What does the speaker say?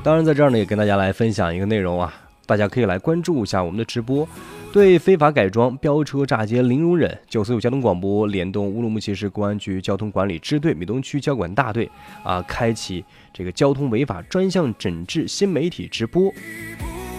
当然，在这儿呢也跟大家来分享一个内容啊，大家可以来关注一下我们的直播。对非法改装、飙车、炸街零容忍，945交通广播联动乌鲁木齐市公安局交通管理支队闽东区交管大队开启这个交通违法专项整治新媒体直播。